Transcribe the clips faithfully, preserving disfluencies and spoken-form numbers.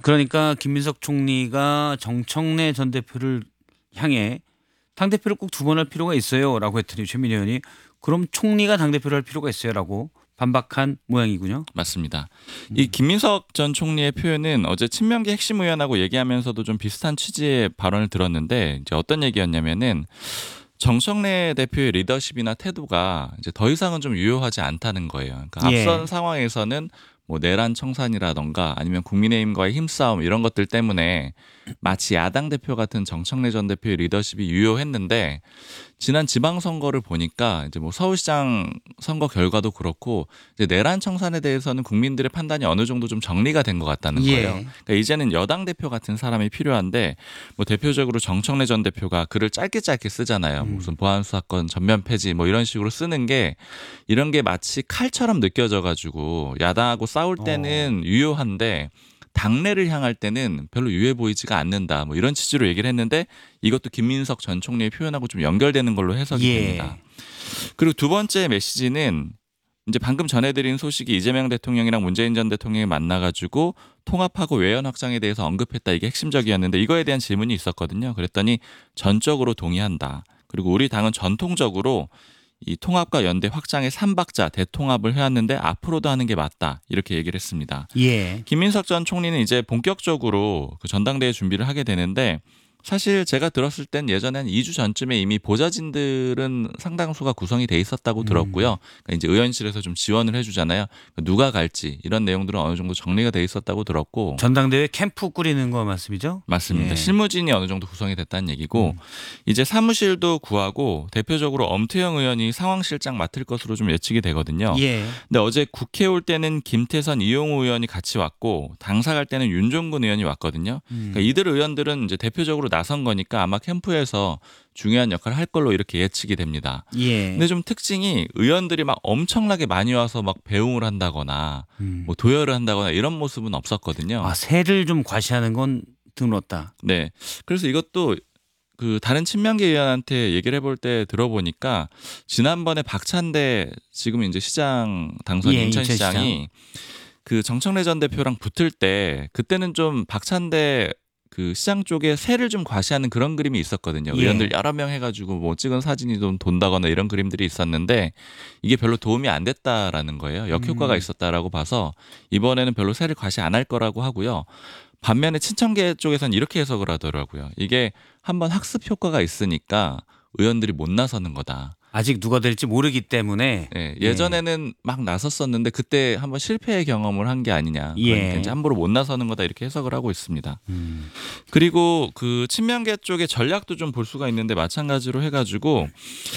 그러니까 김민석 총리가 정청래 전 대표를 향해 당대표를 꼭 두 번 할 필요가 있어요라고 했더니 최민희 의원이 그럼 총리가 당대표를 할 필요가 있어요라고 반박한 모양이군요. 맞습니다. 이 김민석 전 총리의 표현은 어제 친명계 핵심 의원하고 얘기하면서도 좀 비슷한 취지의 발언을 들었는데 이제 어떤 얘기였냐면은 정청래 대표의 리더십이나 태도가 이제 더 이상은 좀 유효하지 않다는 거예요. 그러니까 예. 앞선 상황에서는 뭐 내란 청산이라던가 아니면 국민의힘과의 힘싸움 이런 것들 때문에 마치 야당 대표 같은 정청래 전 대표의 리더십이 유효했는데 지난 지방선거를 보니까 이제 뭐 서울시장 선거 결과도 그렇고 이제 내란 청산에 대해서는 국민들의 판단이 어느 정도 좀 정리가 된 것 같다는 예. 거예요. 그러니까 이제는 여당 대표 같은 사람이 필요한데 뭐 대표적으로 정청래 전 대표가 글을 짧게 짧게 쓰잖아요. 음. 무슨 보안수 사건 전면 폐지 뭐 이런 식으로 쓰는 게 이런 게 마치 칼처럼 느껴져가지고 야당하고 싸울 때는 어. 유효한데 당내를 향할 때는 별로 유해 보이지가 않는다. 뭐 이런 취지로 얘기를 했는데 이것도 김민석 전 총리의 표현하고 좀 연결되는 걸로 해석이 예. 됩니다. 그리고 두 번째 메시지는 이제 방금 전해드린 소식이 이재명 대통령이랑 문재인 전 대통령이 만나가지고 통합하고 외연 확장에 대해서 언급했다. 이게 핵심적이었는데 이거에 대한 질문이 있었거든요. 그랬더니 전적으로 동의한다. 그리고 우리 당은 전통적으로 이 통합과 연대 확장의 삼박자 대통합을 해왔는데 앞으로도 하는 게 맞다. 이렇게 얘기를 했습니다. 예. 김민석 전 총리는 이제 본격적으로 그 전당대회 준비를 하게 되는데 사실 제가 들었을 땐 예전에 한 이 주 전쯤에 이미 보좌진들은 상당수가 구성이 돼 있었다고 들었고요. 그러니까 이제 의원실에서 좀 지원을 해주잖아요. 누가 갈지 이런 내용들은 어느 정도 정리가 돼 있었다고 들었고. 전당대회 캠프 꾸리는 거 말씀이죠? 맞습니다. 예. 실무진이 어느 정도 구성이 됐다는 얘기고 음. 이제 사무실도 구하고 대표적으로 엄태영 의원이 상황실장 맡을 것으로 좀 예측이 되거든요. 예. 근데 어제 국회 올 때는 김태선, 이용우 의원이 같이 왔고 당사 갈 때는 윤종근 의원이 왔거든요. 음. 그러니까 이들 의원들은 이제 대표적으로 나선 거니까 아마 캠프에서 중요한 역할을 할 걸로 이렇게 예측이 됩니다. 예. 근데 좀 특징이 의원들이 막 엄청나게 많이 와서 막 배웅을 한다거나 음. 뭐 도열을 한다거나 이런 모습은 없었거든요. 아, 세를 좀 과시하는 건 드물었다. 네. 그래서 이것도 그 다른 친명계 의원한테 얘기를 해볼 때 들어보니까 지난번에 박찬대 지금 이제 시장 당선 예, 인천시장이 그 정청래 전 대표랑 붙을 때 그때는 좀 박찬대 그 시장 쪽에 세를 좀 과시하는 그런 그림이 있었거든요. 예. 의원들 여러 명 해가지고 뭐 찍은 사진이 좀 돈다거나 이런 그림들이 있었는데 이게 별로 도움이 안 됐다라는 거예요. 역효과가 음. 있었다라고 봐서 이번에는 별로 세를 과시 안 할 거라고 하고요. 반면에 친청계 쪽에서는 이렇게 해석을 하더라고요. 이게 한번 학습 효과가 있으니까 의원들이 못 나서는 거다. 아직 누가 될지 모르기 때문에 예, 예전에는 막 나섰었는데 그때 한번 실패의 경험을 한 게 아니냐. 그러니까 예. 이제 함부로 못 나서는 거다 이렇게 해석을 하고 있습니다. 음. 그리고 그 친명계 쪽의 전략도 좀 볼 수가 있는데 마찬가지로 해가지고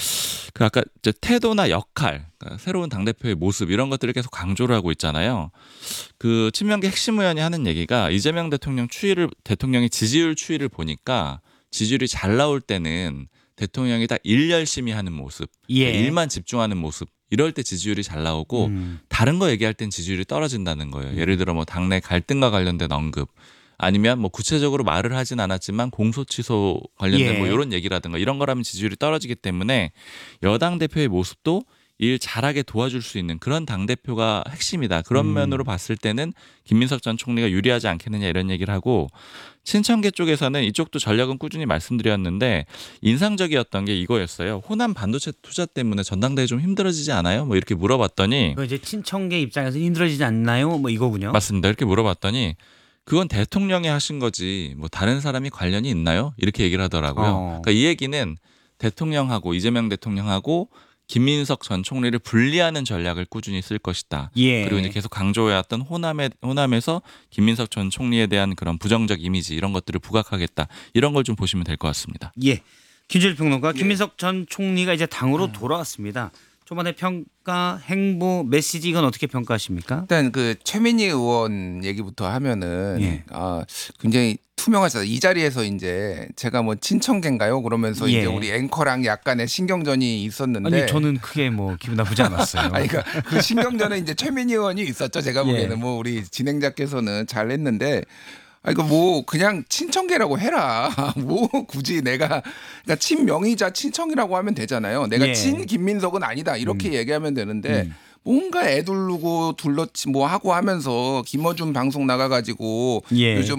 그 아까 이제 태도나 역할, 그러니까 새로운 당대표의 모습 이런 것들을 계속 강조를 하고 있잖아요. 그 친명계 핵심 의원이 하는 얘기가 이재명 대통령 추이를 대통령의 지지율 추이를 보니까 지지율이 잘 나올 때는 대통령이 딱 일 열심히 하는 모습, 예. 일만 집중하는 모습 이럴 때 지지율이 잘 나오고 음. 다른 거 얘기할 땐 지지율이 떨어진다는 거예요. 예를 들어 뭐 당내 갈등과 관련된 언급 아니면 뭐 구체적으로 말을 하진 않았지만 공소 취소 관련된 예. 뭐 이런 얘기라든가 이런 거라면 지지율이 떨어지기 때문에 여당 대표의 모습도 일 잘하게 도와줄 수 있는 그런 당대표가 핵심이다. 그런 음. 면으로 봤을 때는 김민석 전 총리가 유리하지 않겠느냐 이런 얘기를 하고 친청계 쪽에서는 이쪽도 전략은 꾸준히 말씀드렸는데 인상적이었던 게 이거였어요. 호남 반도체 투자 때문에 전당대회 좀 힘들어지지 않아요? 뭐 이렇게 물어봤더니 그 이제 친청계 입장에서 힘들어지지 않나요? 뭐 이거군요. 맞습니다. 이렇게 물어봤더니 그건 대통령이 하신 거지 뭐 다른 사람이 관련이 있나요? 이렇게 얘기를 하더라고요. 어. 그러니까 이 얘기는 대통령하고 이재명 대통령하고 김민석 전 총리를 분리하는 전략을 꾸준히 쓸 것이다. 예. 그리고 이제 계속 강조해왔던 호남에, 호남에서 김민석 전 총리에 대한 그런 부정적 이미지 이런 것들을 부각하겠다. 이런 걸 좀 보시면 될 것 같습니다. 예. 김준일 평론가, 김민석 전 총리가 이제 당으로 돌아왔습니다. 초반에 평가, 행보, 메시지 이건 어떻게 평가하십니까? 일단 그 최민희 의원 얘기부터 하면은 예. 아, 굉장히 투명하시다. 이 자리에서 이제 제가 뭐 친청계인가요? 그러면서 예. 이제 우리 앵커랑 약간의 신경전이 있었는데 아니 저는 크게 뭐 기분 나쁘지 않았어요. 아니 그러니까 그 신경전에 이제 최민희 의원이 있었죠. 제가 보기에는 예. 뭐 우리 진행자께서는 잘했는데 아 이거 뭐 그냥 친청계라고 해라. 뭐 굳이 내가 그러니까 친명의자 친청이라고 하면 되잖아요. 내가 예. 친 김민석은 아니다. 이렇게 음. 얘기하면 되는데 음. 뭔가 애둘르고 둘러치 뭐 하고 하면서 김어준 방송 나가가지고 예. 요즘